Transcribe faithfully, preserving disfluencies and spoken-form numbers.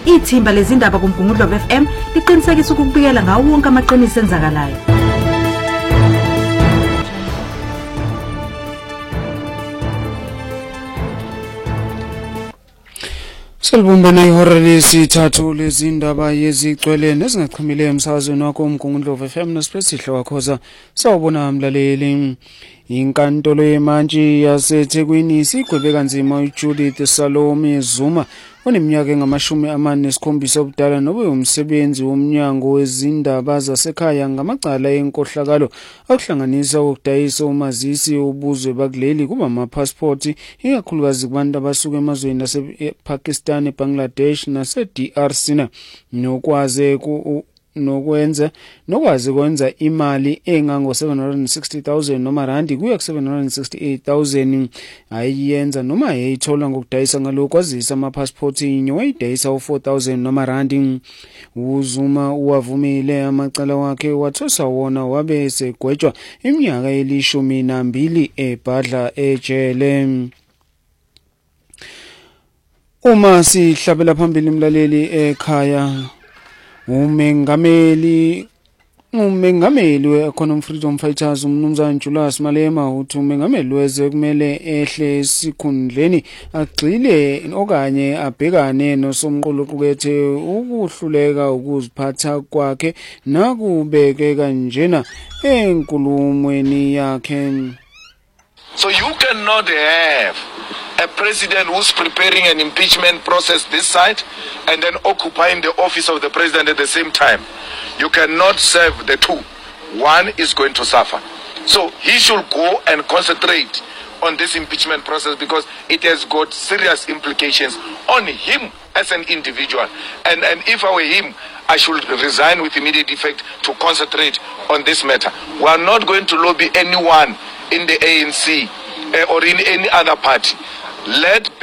Ithimba lezindaba kuMgungundlovu F M liqinisekisa ukubikela ngawo wonke amaqiniso enzakalayo. Selbumbana ihora lesithathu lezindaba yezigcwele nezingachimile emsakazweni wakho uMgungundlovu F M nesipesihle wakhoza sawubona mlaleli. Inkantolo yemantshi yaseThekwini isigwebe kanzima uJudith Salome Zuma oneminyaka engamashumi amane nesikhombisa obudala nobe umsebenzi womnyango wezindaba zasekhaya ngamacala enkohlakalo akuhlanganisa ukudayisa umazisi ubuzwe bakuleli kuba amapassport ikakhulukazi kubantu abasuka emazweni asePakistan, eBangladesh nase-D R C nokwaze ku nokwenza nokwazi kwenza imali engango seven hundred sixty thousand noma randi kuya ku seven hundred sixty-eight thousand ayiyenza noma yayithola ngokudayisa ngalokho kwazisa ama-passport inye wayidayisa u four thousand noma randi. uZuma uwavumile amacala wakhe wathosa wona wabe segwetshwa iminyaka elishumi nambili ebhadla ejele. Uma sihlabela phambili mlaleli ekhaya, umengameli umengameli we-Economic Freedom Fighters umnumzana Julius Malema uthi umengameli wezwe kumele ehle esikhundleni agcile okanye abhekane nosomqulu qukethe ukuhluleka ukuziphatha kwakhe nakubeke kanjena enkulumweni yakhe. So you cannot have a president who's preparing an impeachment process this side and then occupying the office of the president at the same time. You cannot serve the two. One is going to suffer. So he should go and concentrate on this impeachment process because it has got serious implications on him as an individual. And, and if I were him, I should resign with immediate effect to concentrate on this matter. We are not going to lobby anyone in the A N C uh, or in any other party. Let